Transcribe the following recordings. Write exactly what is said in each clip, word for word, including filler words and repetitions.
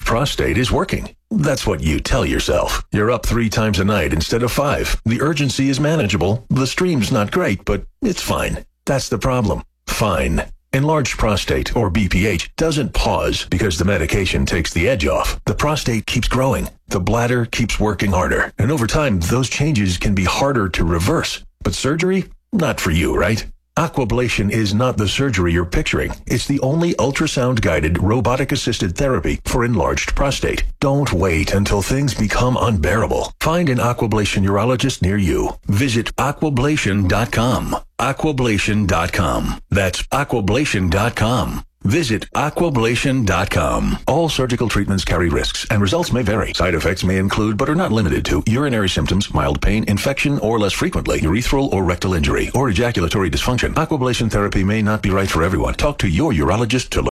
prostate is working. That's what you tell yourself. You're up three times a night instead of five. The urgency is manageable. The stream's not great, but it's fine. That's the problem. Fine. Enlarged prostate, or B P H, doesn't pause because the medication takes the edge off. The prostate keeps growing. The bladder keeps working harder. And over time, those changes can be harder to reverse. But surgery? Not for you, right? Aquablation is not the surgery you're picturing. It's the only ultrasound-guided, robotic-assisted therapy for enlarged prostate. Don't wait until things become unbearable. Find an Aquablation urologist near you. Visit aquablation dot com. aquablation dot com. That's aquablation dot com. Visit aquablation dot com. All surgical treatments carry risks, and results may vary. Side effects may include, but are not limited to, urinary symptoms, mild pain, infection, or less frequently, urethral or rectal injury, or ejaculatory dysfunction. Aquablation therapy may not be right for everyone. Talk to your urologist to learn.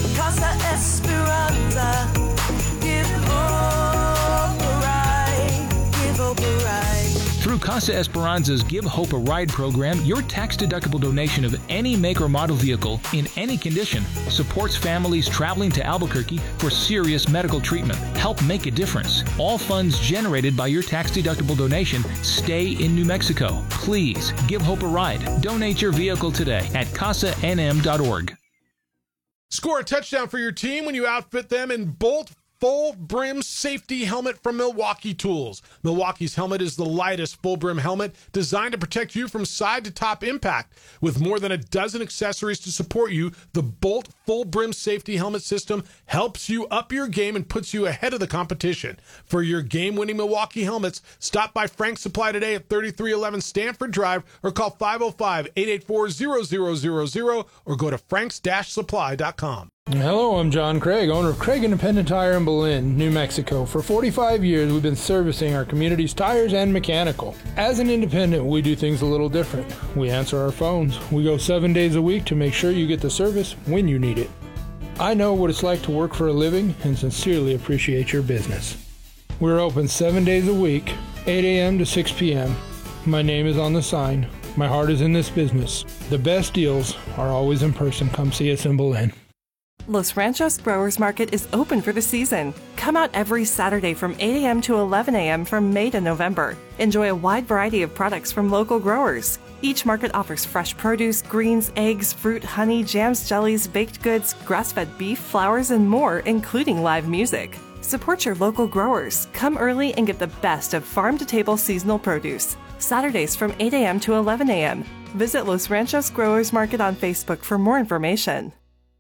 Through Casa Esperanza's Give Hope a Ride program, your tax-deductible donation of any make or model vehicle in any condition supports families traveling to Albuquerque for serious medical treatment. Help make a difference. All funds generated by your tax-deductible donation stay in New Mexico. Please give Hope a ride. Donate your vehicle today at casa n m dot org. Score a touchdown for your team when you outfit them in Bolt Full Brim Safety Helmet from Milwaukee Tools. Milwaukee's helmet is the lightest full brim helmet designed to protect you from side to top impact. With more than a dozen accessories to support you, the Bolt Full Brim Safety Helmet system helps you up your game and puts you ahead of the competition. For your game-winning Milwaukee helmets, stop by Frank's Supply today at thirty-three eleven Stanford Drive or call five oh five, eight eight four, zero zero zero zero or go to franks dash supply dot com. Hello, I'm John Craig, owner of Craig Independent Tire in Belen, New Mexico. For forty-five years, we've been servicing our community's tires and mechanical. As an independent, we do things a little different. We answer our phones. We go seven days a week to make sure you get the service when you need it. I know what it's like to work for a living and sincerely appreciate your business. We're open seven days a week, eight a.m. to six p.m. My name is on the sign. My heart is in this business. The best deals are always in person. Come see us in Belen. Los Ranchos Growers Market is open for the season. Come out every Saturday from eight a.m. to eleven a.m. from May to November. Enjoy a wide variety of products from local growers. Each market offers fresh produce, greens, eggs, fruit, honey, jams, jellies, baked goods, grass-fed beef, flowers, and more, including live music. Support your local growers. Come early and get the best of farm-to-table seasonal produce. Saturdays from eight a.m. to eleven a.m. Visit Los Ranchos Growers Market on Facebook for more information.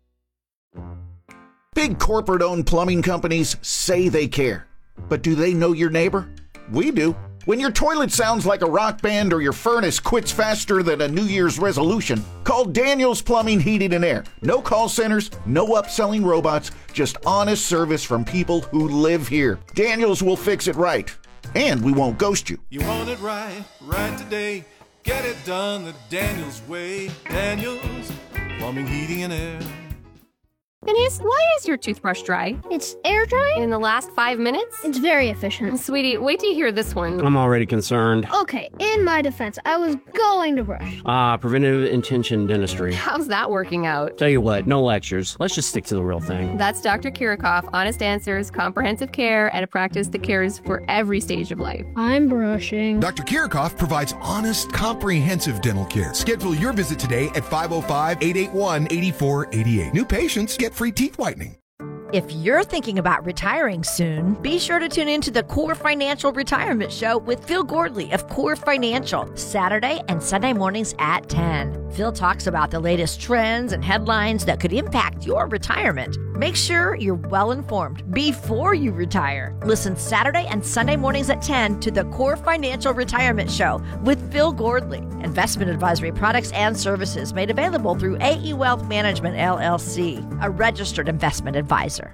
Big corporate-owned plumbing companies say they care. But do they know your neighbor? We do. When your toilet sounds like a rock band or your furnace quits faster than a New Year's resolution, call Daniels Plumbing, Heating and Air. No call centers, no upselling robots, just honest service from people who live here. Daniels will fix it right. And we won't ghost you. You want it right, right today. Get it done the Daniels way. Daniels Plumbing, Heating and Air. Denise, why is your toothbrush dry? It's air dry? In the last five minutes? It's very efficient. Sweetie, wait till you hear this one. I'm already concerned. Okay, in my defense, I was going to brush. Ah, uh, preventive intention dentistry. How's that working out? Tell you what, no lectures. Let's just stick to the real thing. That's Doctor Kirikoff, honest answers, comprehensive care, and a practice that cares for every stage of life. I'm brushing. Doctor Kirikoff provides honest, comprehensive dental care. Schedule your visit today at five oh five, eight eight one, eight four eight eight. New patients get free teeth whitening. If you're thinking about retiring soon, be sure to tune in to the Core Financial Retirement Show with Phil Gordley of Core Financial, Saturday and Sunday mornings at ten. Phil talks about the latest trends and headlines that could impact your retirement. Make sure you're well informed before you retire. Listen Saturday and Sunday mornings at ten to the Core Financial Retirement Show with Phil Gordley. Investment advisory products and services made available through A E Wealth Management, L L C, a registered investment advisor.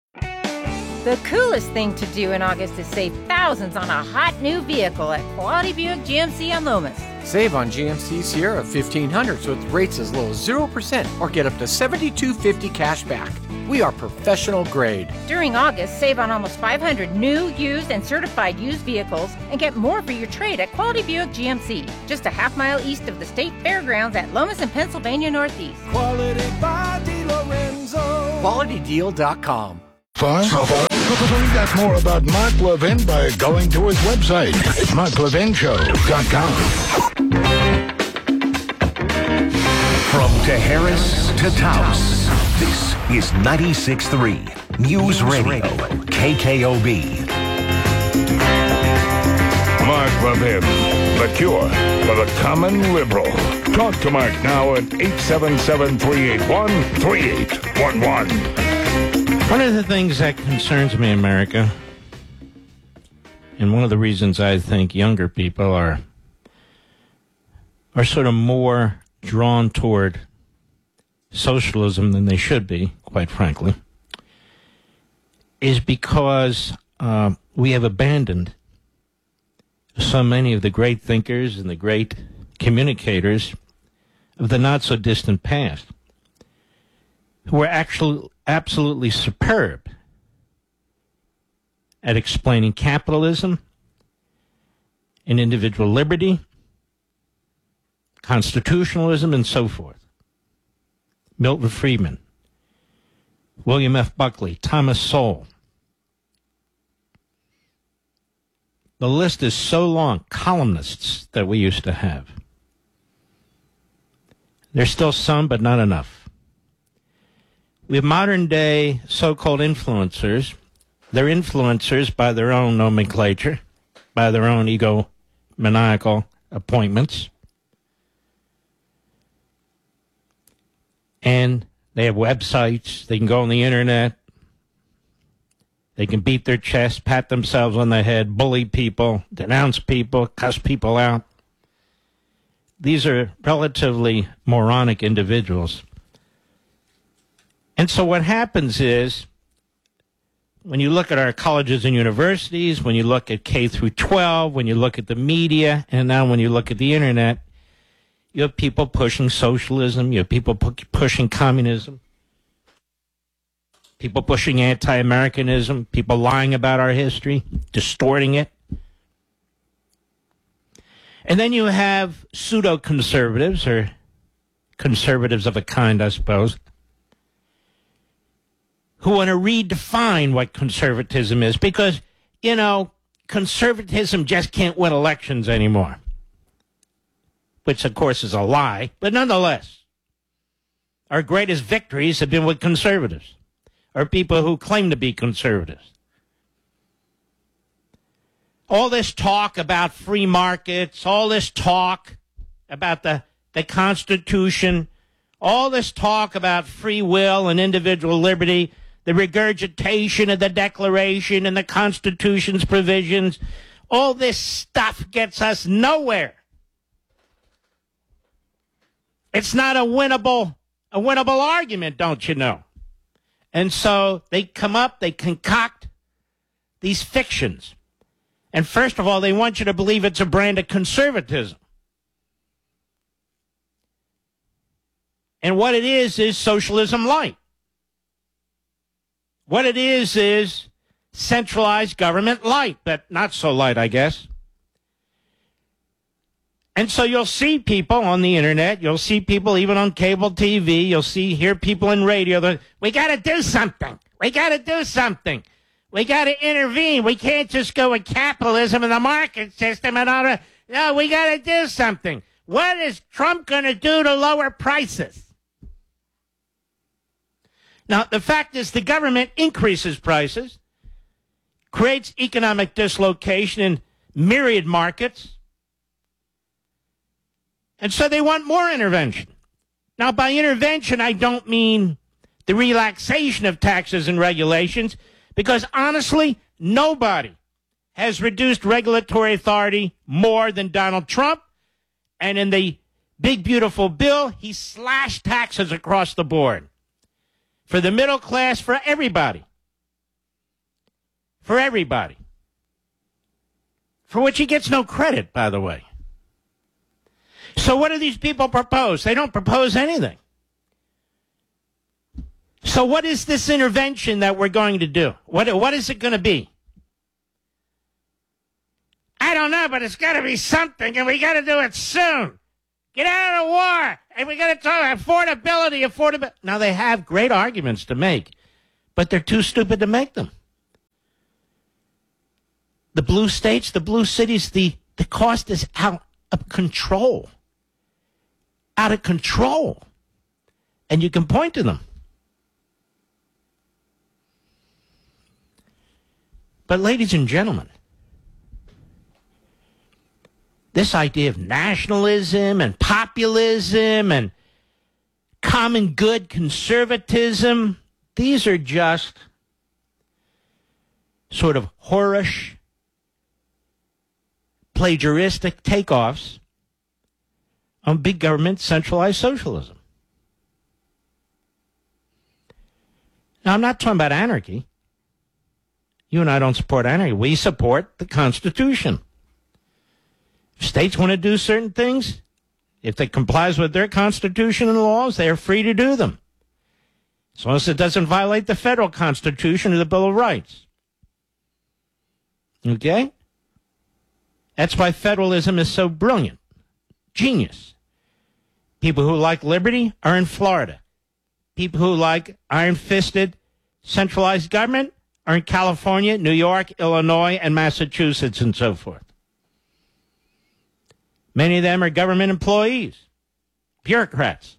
The coolest thing to do in August is save thousands on a hot new vehicle at Quality Buick G M C on Lomas. Save on G M C Sierra fifteen hundreds with rates as low as zero percent or get up to seventy-two fifty cash back. We are professional grade. During August, save on almost five hundred new, used, and certified used vehicles and get more for your trade at Quality Buick G M C, just a half mile east of the State Fairgrounds at Lomas and Pennsylvania Northeast. Quality by DeLorenzo. Quality Deal dot com. Fun. Find out more about Mark Levin by going to his website, mark levin show dot com. From Teharis to Taos, this is ninety-six point three News Radio, K K O B. Mark Levin, the cure for the common liberal. Talk to Mark now at eight seven seven, three eight one, three eight one one. One of the things that concerns me, America, and one of the reasons I think younger people are are sort of more drawn toward socialism than they should be, quite frankly, is because uh, we have abandoned so many of the great thinkers and the great communicators of the not-so-distant past who were actually absolutely superb at explaining capitalism and individual liberty, constitutionalism, and so forth. Milton Friedman, William F. Buckley, Thomas Sowell. The list is so long. Columnists that we used to have. There's still some, but not enough. We have modern-day so-called influencers. They're influencers by their own nomenclature, by their own egomaniacal appointments. And they have websites. They can go on the Internet. They can beat their chest, pat themselves on the head, bully people, denounce people, cuss people out. These are relatively moronic individuals. And so what happens is, when you look at our colleges and universities, when you look at K through twelve, when you look at the media, and now when you look at the Internet, you have people pushing socialism, you have people pu- pushing communism, people pushing anti-Americanism, people lying about our history, distorting it. And then you have pseudo-conservatives, or conservatives of a kind, I suppose, who want to redefine what conservatism is because, you know, conservatism just can't win elections anymore. Which, of course, is a lie, but nonetheless, our greatest victories have been with conservatives, or people who claim to be conservatives. All this talk about free markets, all this talk about the, the Constitution, all this talk about free will and individual liberty, the regurgitation of the Declaration and the Constitution's provisions, all this stuff gets us nowhere. It's not a winnable, a winnable argument, don't you know? And so they come up, they concoct these fictions. And first of all, they want you to believe it's a brand of conservatism. And what it is, is socialism light. What it is, is centralized government light, but not so light, I guess. And so you'll see people on the Internet, you'll see people even on cable T V, you'll see, hear people in radio that, we got to do something. We got to do something. We got to intervene. We can't just go with capitalism and the market system and all that. No, we got to do something. What is Trump going to do to lower prices? Now, the fact is the government increases prices, creates economic dislocation in myriad markets, and so they want more intervention. Now, by intervention, I don't mean the relaxation of taxes and regulations, because honestly, nobody has reduced regulatory authority more than Donald Trump, and in the big, beautiful bill, he slashed taxes across the board. For the middle class, for everybody. For everybody. For which he gets no credit, by the way. So what do these people propose? They don't propose anything. So what is this intervention that we're going to do? What, what is it going to be? I don't know, but it's got to be something, and we got to do it soon. Get out of the war. And we got to talk affordability, affordability. Now, they have great arguments to make, but they're too stupid to make them. the blue states, the blue cities, the, the cost is out of control. Out of control. And you can point to them. But ladies and gentlemen, this idea of nationalism and populism and common good conservatism, these are just sort of whorish, plagiaristic takeoffs on big government centralized socialism. Now, I'm not talking about anarchy. You and I don't support anarchy. We support the Constitution. If states want to do certain things, if they complies with their Constitution and laws, they are free to do them. As long as it doesn't violate the federal Constitution or the Bill of Rights. Okay? That's why federalism is so brilliant. Genius. People who like liberty are in Florida. People who like iron-fisted centralized government are in California, New York, Illinois, and Massachusetts, and so forth. Many of them are government employees, bureaucrats.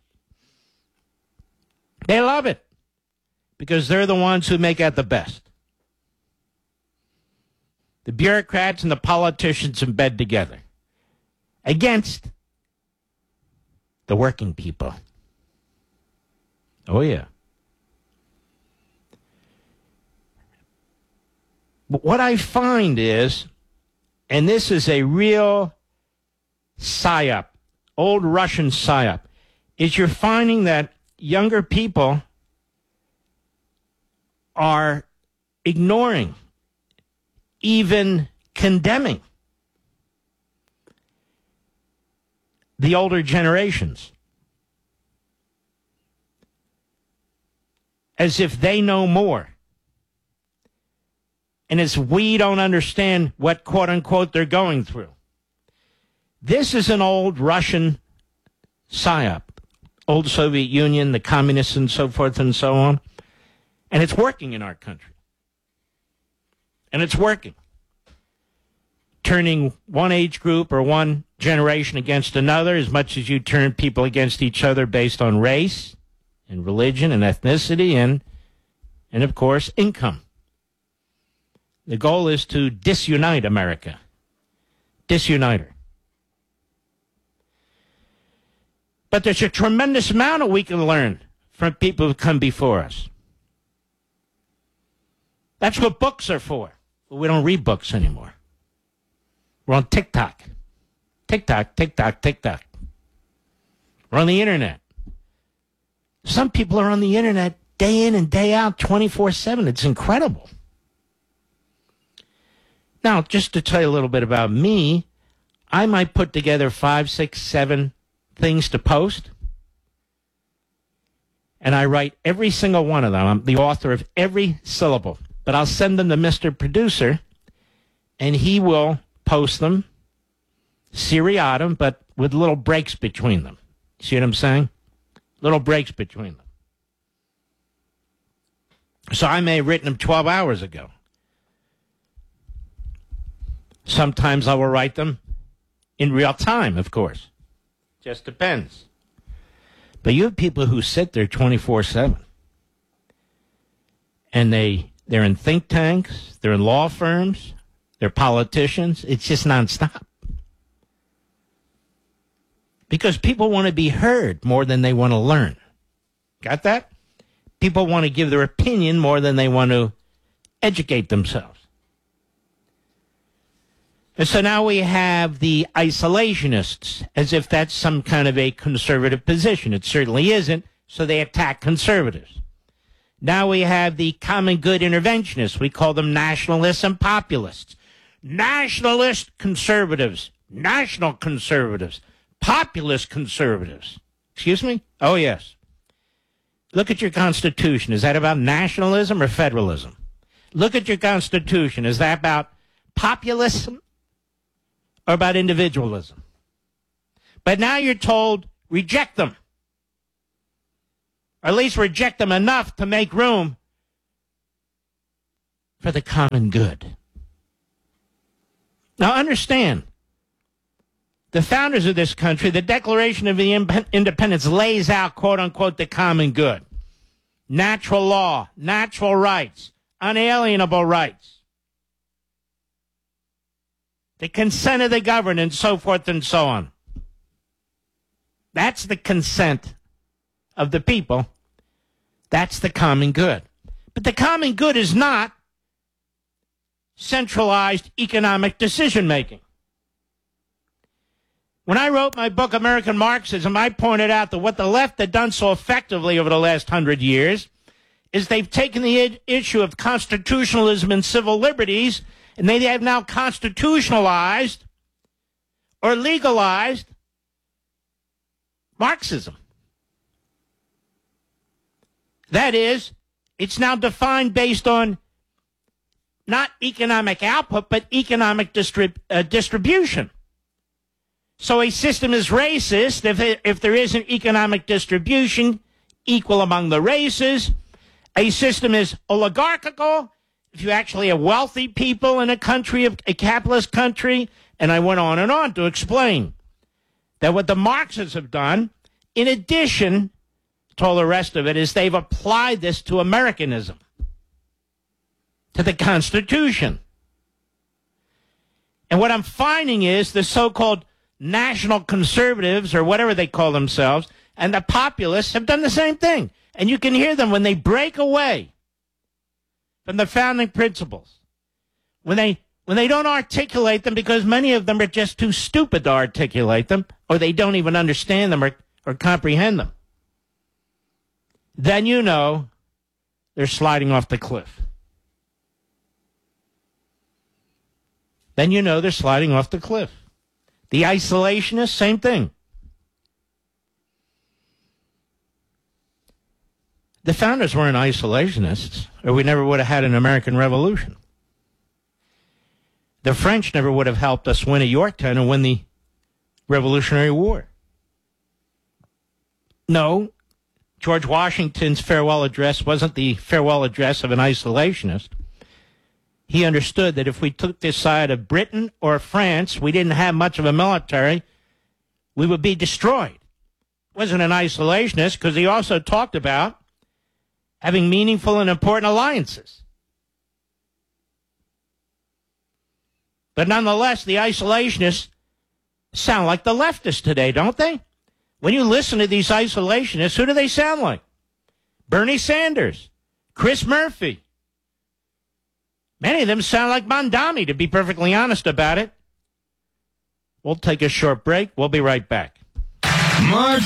They love it because they're the ones who make it the best. The bureaucrats and the politicians in bed together against the working people. Oh, yeah. But what I find is, and this is a real psyop, old Russian psyop, is you're finding that younger people are ignoring, even condemning the older generations as if they know more. And as we don't understand what, quote unquote, they're going through. This is an old Russian psyop, old Soviet Union, the communists and so forth and so on. And it's working in our country. And it's working. Turning one age group or one generation against another as much as you turn people against each other based on race and religion and ethnicity and, and of course, income. The goal is to disunite America. Disunite her. But there's a tremendous amount that we can learn from people who come before us. That's what books are for. But we don't read books anymore. We're on TikTok. TikTok, TikTok, TikTok. We're on the internet. Some people are on the internet day in and day out, twenty-four seven. It's incredible. Now, just to tell you a little bit about me, I might put together five, six, seven things to post. And I write every single one of them. I'm the author of every syllable. But I'll send them to Mister Producer, and he will post them, seriatim, but with little breaks between them. See what I'm saying? Little breaks between them. So I may have written them twelve hours ago. Sometimes I will write them in real time, of course. Just depends. But you have people who sit there twenty-four seven. And they, they're in think tanks, they're in law firms, they're politicians. It's just nonstop. Because people want to be heard more than they want to learn. Got that? People want to give their opinion more than they want to educate themselves. And so now we have the isolationists, as if that's some kind of a conservative position. It certainly isn't, so they attack conservatives. Now we have the common good interventionists. We call them nationalists and populists. Nationalist conservatives, national conservatives, populist conservatives. Excuse me? Oh, yes. Look at your Constitution. Is that about nationalism or federalism? Look at your Constitution. Is that about populism or about individualism? But now you're told, reject them. Or at least reject them enough to make room for the common good. Now understand, the founders of this country, the Declaration of the Independence lays out, quote unquote, the common good. Natural law, natural rights, unalienable rights. The consent of the governed, and so forth and so on. That's the consent of the people. That's the common good. But the common good is not centralized economic decision-making. When I wrote my book, American Marxism, I pointed out that what the left had done so effectively over the last hundred years is they've taken the I- issue of constitutionalism and civil liberties, and they have now constitutionalized or legalized Marxism. That is, it's now defined based on not economic output, but economic distrib- uh, distribution. So a system is racist if, it, if there is an economic distribution equal among the races. A system is oligarchical if you actually have wealthy people in a country, a capitalist country. And I went on and on to explain that what the Marxists have done, in addition to all the rest of it, is they've applied this to Americanism, to the Constitution. And what I'm finding is the so-called national conservatives, or whatever they call themselves, and the populists have done the same thing. And you can hear them when they break away from the founding principles, when they when they don't articulate them, because many of them are just too stupid to articulate them, or they don't even understand them or, or comprehend them. Then you know they're sliding off the cliff. Then you know they're sliding off the cliff. The isolationists, same thing. The founders weren't isolationists, or we never would have had an American Revolution. The French never would have helped us win at Yorktown and win the Revolutionary War. No, George Washington's farewell address wasn't the farewell address of an isolationist. He understood that if we took this side of Britain or France, we didn't have much of a military, we would be destroyed. Wasn't an isolationist, because he also talked about having meaningful and important alliances. But nonetheless, the isolationists sound like the leftists today, don't they? When you listen to these isolationists, who do they sound like? Bernie Sanders, Chris Murphy. Many of them sound like Mondani, to be perfectly honest about it. We'll take a short break. We'll be right back. Mark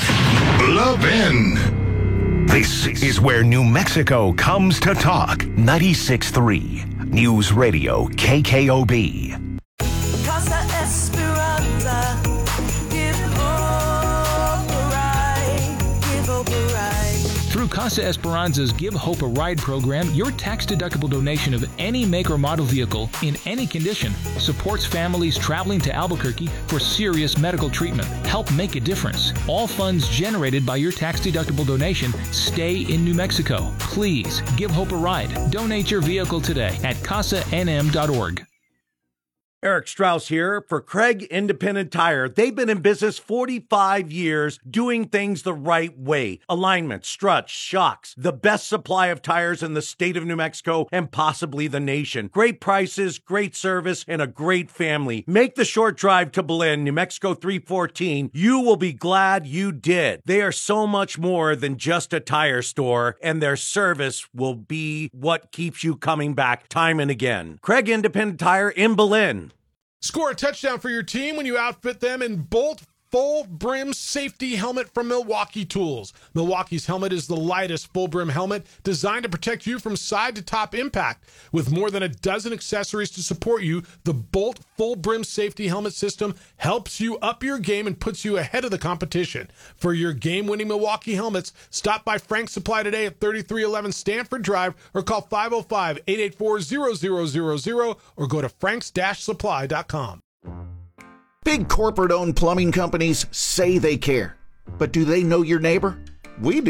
Levin. This is where New Mexico comes to talk. ninety-six point three News Radio K K O B. Casa Esperanza. Give hope a ride. Give hope a ride. Through Casa Esperanza's Give Hope a Ride program, your tax-deductible donation of any make or model vehicle in any condition supports families traveling to Albuquerque for serious medical treatment. Help make a difference. All funds generated by your tax-deductible donation stay in New Mexico. Please give Hope a ride. Donate your vehicle today at casa n m dot org. Eric Strauss here for Craig Independent Tire. They've been in business forty-five years doing things the right way. Alignment, struts, shocks, the best supply of tires in the state of New Mexico and possibly the nation. Great prices, great service, and a great family. Make the short drive to Belen, New Mexico three fourteen. You will be glad you did. They are so much more than just a tire store, and their service will be what keeps you coming back time and again. Craig Independent Tire in Belen. Score a touchdown for your team when you outfit them in Bolt Full Brim Safety Helmet from Milwaukee Tools. Milwaukee's helmet is the lightest full brim helmet designed to protect you from side to top impact. With more than a dozen accessories to support you, the Bolt Full Brim Safety Helmet system helps you up your game and puts you ahead of the competition. For your game-winning Milwaukee helmets, stop by Frank's Supply today at thirty-three eleven Stanford Drive or call five oh five, eight eight four, zero zero zero zero or go to franks dash supply dot com. Big corporate-owned plumbing companies say they care. But do they know your neighbor? We do.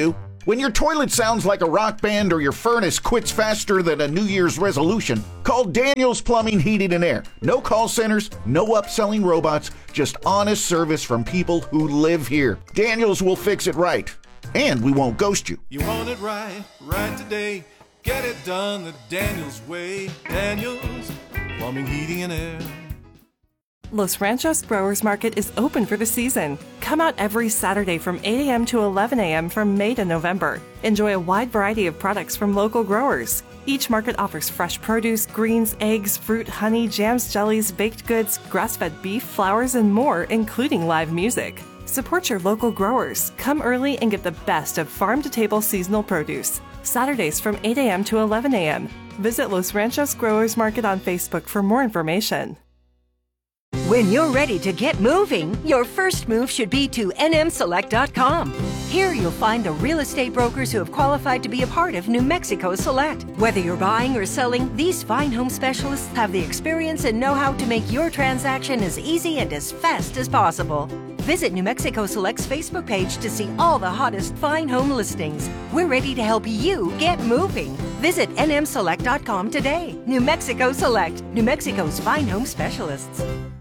When your toilet sounds like a rock band or your furnace quits faster than a New Year's resolution, call Daniels Plumbing, Heating, and Air. No call centers, no upselling robots, just honest service from people who live here. Daniels will fix it right, and we won't ghost you. You want it right, right today. Get it done the Daniels way. Daniels Plumbing, Heating, and Air. Los Ranchos Growers Market is open for the season. Come out every Saturday from eight a.m. to eleven a.m. from May to November. Enjoy a wide variety of products from local growers. Each market offers fresh produce, greens, eggs, fruit, honey, jams, jellies, baked goods, grass-fed beef, flowers, and more, including live music. Support your local growers. Come early and get the best of farm-to-table seasonal produce. Saturdays from eight a.m. to eleven a.m. Visit Los Ranchos Growers Market on Facebook for more information. When you're ready to get moving, your first move should be to N M Select dot com. Here you'll find the real estate brokers who have qualified to be a part of New Mexico Select. Whether you're buying or selling, these fine home specialists have the experience and know-how to make your transaction as easy and as fast as possible. Visit New Mexico Select's Facebook page to see all the hottest fine home listings. We're ready to help you get moving. Visit N M Select dot com today. New Mexico Select, New Mexico's fine home specialists.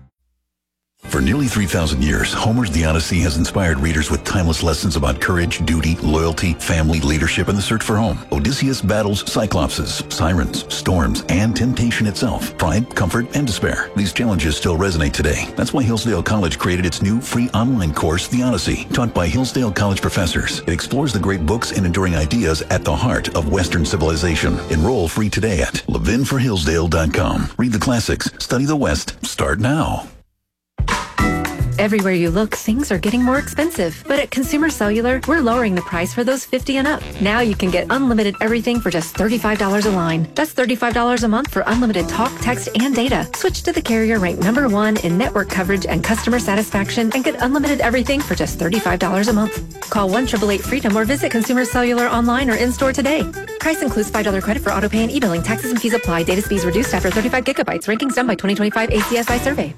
For nearly three thousand years, Homer's The Odyssey has inspired readers with timeless lessons about courage, duty, loyalty, family, leadership, and the search for home. Odysseus battles cyclopses, sirens, storms, and temptation itself, pride, comfort, and despair. These challenges still resonate today. That's why Hillsdale College created its new free online course, The Odyssey, taught by Hillsdale College professors. It explores the great books and enduring ideas at the heart of Western civilization. Enroll free today at levin for hillsdale dot com. Read the classics, study the West. Start now. Everywhere you look, things are getting more expensive. But at Consumer Cellular, we're lowering the price for those fifty and up. Now you can get unlimited everything for just thirty-five dollars a line. That's thirty-five dollars a month for unlimited talk, text, and data. Switch to the carrier ranked number one in network coverage and customer satisfaction and get unlimited everything for just thirty-five dollars a month. Call one eight eight eight freedom or visit Consumer Cellular online or in-store today. Price includes five dollars credit for auto pay and e-billing. Taxes and fees apply. Data speeds reduced after thirty-five gigabytes. Rankings done by twenty twenty-five A C S I survey.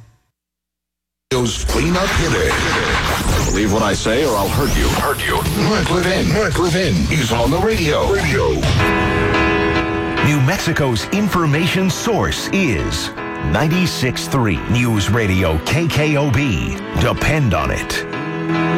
Clean up hitter. Believe what I say or I'll hurt you. Hurt you. Mark Levin. Mark Levin. He's on the radio. Radio. New Mexico's information source is ninety-six point three News Radio K K O B. Depend on it.